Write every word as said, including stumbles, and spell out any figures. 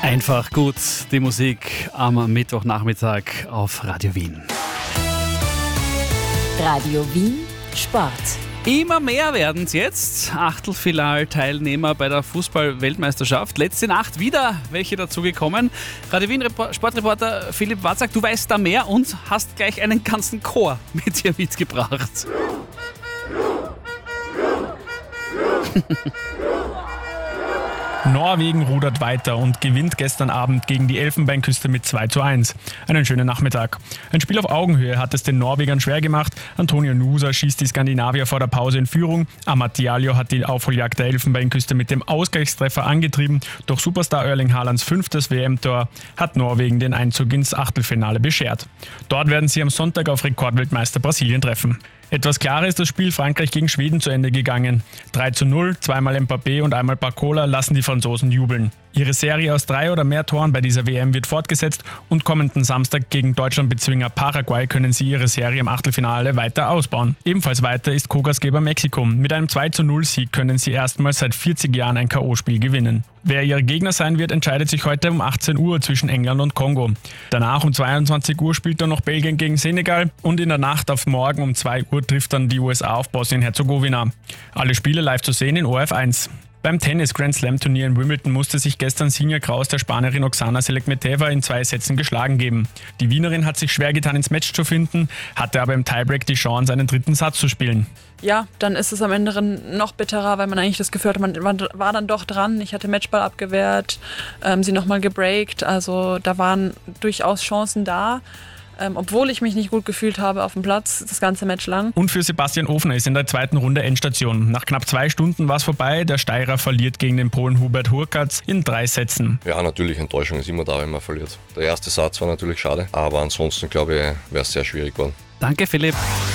Einfach gut, die Musik am Mittwochnachmittag auf Radio Wien. Radio Wien Sport. Immer mehr werden es jetzt. Achtelfinalteilnehmer bei der Fußball-Weltmeisterschaft. Letzte Nacht wieder welche dazugekommen. Radio Wien Sportreporter Philipp Watzak, du weißt da mehr und hast gleich einen ganzen Chor mit dir mitgebracht. Norwegen rudert weiter und gewinnt gestern Abend gegen die Elfenbeinküste mit zwei zu eins. Einen schönen Nachmittag. Ein Spiel auf Augenhöhe hat es den Norwegern schwer gemacht. Antonio Nusa schießt die Skandinavier vor der Pause in Führung. Amat Diallo hat die Aufholjagd der Elfenbeinküste mit dem Ausgleichstreffer angetrieben. Doch Superstar Erling Haalands fünftes W M-Tor hat Norwegen den Einzug ins Achtelfinale beschert. Dort werden sie am Sonntag auf Rekordweltmeister Brasilien treffen. Etwas klarer ist das Spiel Frankreich gegen Schweden zu Ende gegangen. drei zu null, zweimal Mbappé und einmal Barcola lassen die Franzosen jubeln. Ihre Serie aus drei oder mehr Toren bei dieser W M wird fortgesetzt und kommenden Samstag gegen Deutschlandbezwinger Paraguay können sie ihre Serie im Achtelfinale weiter ausbauen. Ebenfalls weiter ist Co-Gastgeber Mexiko. Mit einem zwei zu null Sieg können sie erstmals seit vierzig Jahren ein K O-Spiel gewinnen. Wer ihre Gegner sein wird, entscheidet sich heute um achtzehn Uhr zwischen England und Kongo. Danach um zweiundzwanzig Uhr spielt dann noch Belgien gegen Senegal und in der Nacht auf morgen um zwei Uhr trifft dann die U S A auf Bosnien-Herzegowina. Alle Spiele live zu sehen in O R F eins. Beim Tennis-Grand-Slam-Turnier in Wimbledon musste sich gestern Sinja Kraus der Spanierin Oksana Selekmeteva in zwei Sätzen geschlagen geben. Die Wienerin hat sich schwer getan, ins Match zu finden, hatte aber im Tiebreak die Chance, einen dritten Satz zu spielen. Ja, dann ist es am Ende noch bitterer, weil man eigentlich das Gefühl hatte, man war dann doch dran. Ich hatte Matchball abgewehrt, ähm, sie nochmal gebreakt, also da waren durchaus Chancen da. Ähm, obwohl ich mich nicht gut gefühlt habe auf dem Platz, das ganze Match lang. Und für Sebastian Ofner ist in der zweiten Runde Endstation. Nach knapp zwei Stunden war es vorbei. Der Steirer verliert gegen den Polen Hubert Hurkacz in drei Sätzen. Ja, natürlich, Enttäuschung ist immer da, wenn man verliert. Der erste Satz war natürlich schade, aber ansonsten glaube ich, wäre es sehr schwierig geworden. Danke, Philipp.